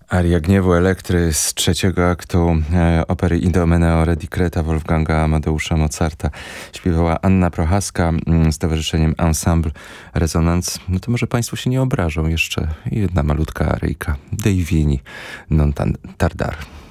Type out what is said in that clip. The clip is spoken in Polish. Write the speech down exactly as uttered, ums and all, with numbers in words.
Aria Gniewu Elektry z trzeciego aktu e, opery Idomeneo Decreta Wolfganga Amadeusza Mozarta śpiewała Anna Prochaska mm, z towarzyszeniem Ensemble Resonance. No to może państwo się nie obrażą. Jeszcze jedna malutka aryjka. Dei vieni non tan- tardar.